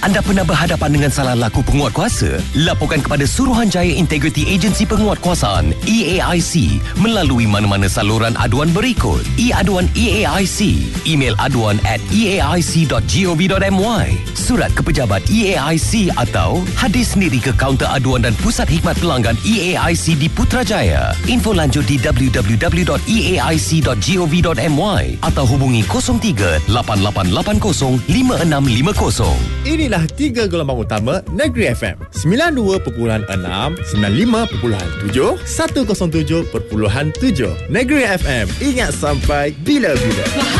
Anda pernah berhadapan dengan salah laku penguatkuasa? Laporkan kepada Suruhanjaya Integrity Agensi Penguatkuasaan EAIC melalui mana-mana saluran aduan berikut: e-aduan EAIC, email aduan@eaic.gov.my, surat ke pejabat EAIC atau hadir sendiri ke kaunter aduan dan pusat khidmat pelanggan EAIC di Putrajaya. Info lanjut di www.eaic.gov.my atau hubungi 03 8880 5650. Inilah 3 gelombang utama Negeri FM: 92.6, 95.7, 107.7. Negeri FM, ingat sampai bila-bila.